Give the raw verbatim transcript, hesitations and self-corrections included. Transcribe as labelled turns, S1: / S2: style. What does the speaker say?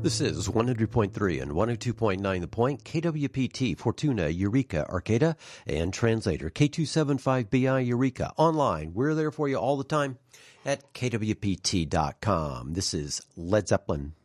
S1: This is one hundred point three and one oh two point nine The Point, K W P T, Fortuna, Eureka, Arcata, and translator K two seventy-five B I Eureka. Online, we're there for you all the time at K W P T dot com. This is Led Zeppelin.